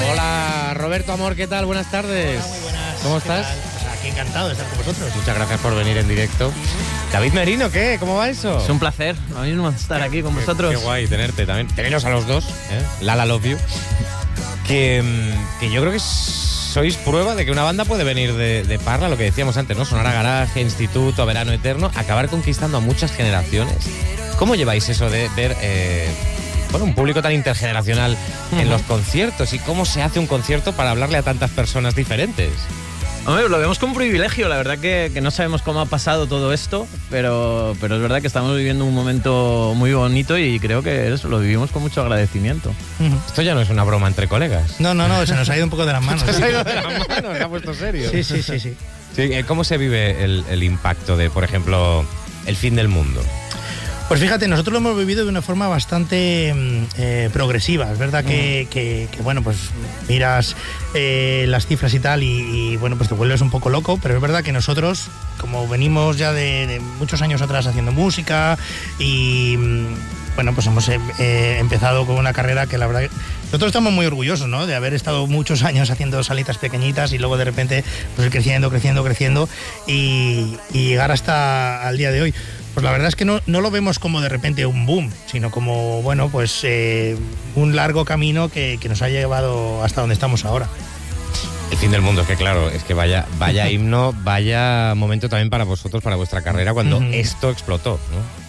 Hola, Roberto Amor, ¿qué tal? Buenas tardes. Hola, muy buenas. ¿Cómo estás? Pues aquí encantado de estar con vosotros. Muchas gracias por venir en directo. David Merino, ¿qué? ¿Cómo va eso? Es un placer a mí estar aquí con vosotros. Qué guay tenerte también. Teneros a los dos, ¿eh? Lala Love You. Que yo creo que sois prueba de que una banda puede venir de Parla, lo que decíamos antes, ¿no? Sonar a Garaje, Instituto, Verano Eterno, acabar conquistando a muchas generaciones. ¿Cómo lleváis eso de ver un público tan intergeneracional en los conciertos? ¿Y cómo se hace un concierto para hablarle a tantas personas diferentes? Hombre, lo vemos como un privilegio, la verdad que no sabemos cómo ha pasado todo esto, pero es verdad que estamos viviendo un momento muy bonito y creo que eso lo vivimos con mucho agradecimiento. Esto ya no es una broma entre colegas. No, se nos ha ido un poco de las manos. Se ha ido de las manos, se ha puesto serio. Sí. Sí, ¿cómo se vive el impacto de, por ejemplo, El fin del mundo? Pues fíjate, nosotros lo hemos vivido de una forma bastante progresiva. Es verdad que bueno, pues miras las cifras y tal y bueno, pues te vuelves un poco loco, pero es verdad que nosotros, como venimos ya de muchos años atrás haciendo música y bueno, pues hemos empezado con una carrera que la verdad nosotros estamos muy orgullosos, ¿no? De haber estado muchos años haciendo salitas pequeñitas y luego de repente pues ir creciendo y llegar hasta al día de hoy. Pues la verdad es que no lo vemos como de repente un boom, sino como, bueno, pues un largo camino que nos ha llevado hasta donde estamos ahora. El fin del mundo, es que claro, es que vaya himno, vaya momento también para vosotros, para vuestra carrera, cuando esto explotó, ¿no?